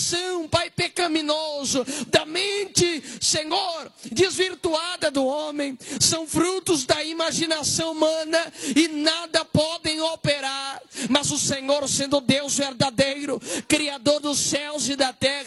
coração, Pai, pecaminoso, da mente, Senhor, desvirtuada do homem, são frutos da imaginação humana e nada podem operar. Mas o Senhor, sendo Deus verdadeiro, Criador dos céus e da terra,